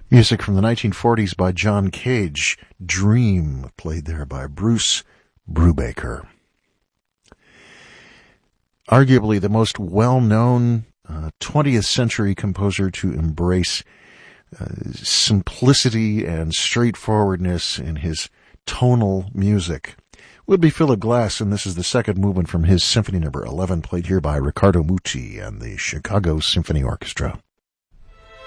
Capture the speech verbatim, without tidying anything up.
Music from the nineteen forties by John Cage. Dream, played there by Bruce Brubaker. Arguably the most well-known uh, twentieth century composer to embrace uh, simplicity and straightforwardness in his tonal music would be Philip Glass, and this is the second movement from his Symphony Number eleven, played here by Riccardo Muti and the Chicago Symphony Orchestra.